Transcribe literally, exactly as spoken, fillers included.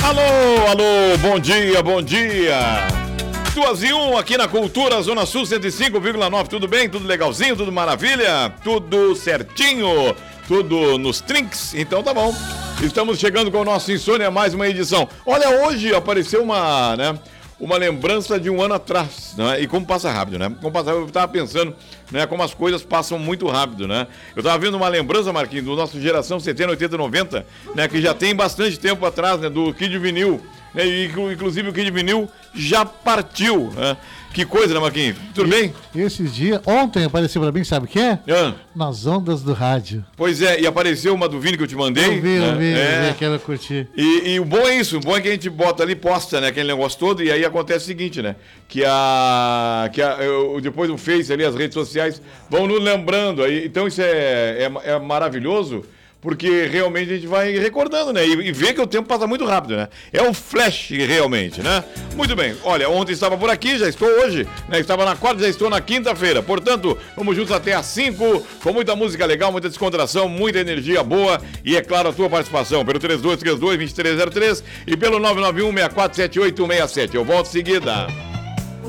Alô, alô, bom dia, bom dia. Duas e um aqui na Cultura, Zona Sul cento e cinco vírgula nove, tudo bem? Tudo legalzinho? Tudo maravilha? Tudo certinho? Tudo nos trinks? Então tá bom. Estamos chegando com o nosso Insônia, mais uma edição. Olha, hoje apareceu uma, né, uma lembrança de um ano atrás, né? E como passa rápido, né? Como passa rápido, eu tava pensando, né, como as coisas passam muito rápido, né? Eu tava vendo uma lembrança, Marquinhos, do nosso geração setenta, oitenta, noventa, né, que já tem bastante tempo atrás, né, do Kid Vinil, né? E inclusive o Kid Vinil já partiu, né? Que coisa, né, Marquinhos? Tudo e, bem? Esses dias, ontem apareceu pra mim, sabe o que é? Ah. Nas ondas do rádio. Pois é, e apareceu uma do Vini que eu te mandei. Eu vi, eu né? vi, é. eu vi aquela curtir. E, e o bom é isso, o bom é que a gente bota ali, posta, né, aquele negócio todo, e aí acontece o seguinte, né, que a, que a eu, depois o Face ali, as redes sociais, vão nos lembrando, aí, então isso é, é, é maravilhoso, porque realmente a gente vai recordando, né, e, e vê que o tempo passa muito rápido, né, é um flash realmente, né. Muito bem, olha, ontem estava por aqui, já estou hoje, né, estava na quarta, já estou na quinta-feira, portanto, vamos juntos até às cinco, com muita música legal, muita descontração, muita energia boa e, é claro, a tua participação pelo três dois três dois, dois três zero três e pelo nove nove um, seis quatro sete oito seis sete. Eu volto em seguida.